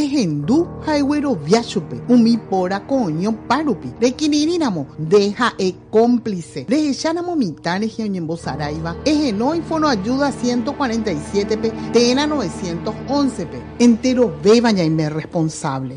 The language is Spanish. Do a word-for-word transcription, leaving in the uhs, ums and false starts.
ehendu haiguero viachupe, umi pora coño parupi, de quinirinamo, deja e cómplice, de echanamo mitades y en Saraiva, ejeno y fono ayuda ciento cuarenta y siete pe, tena novecientos once pe, entero beba ya y me responsable.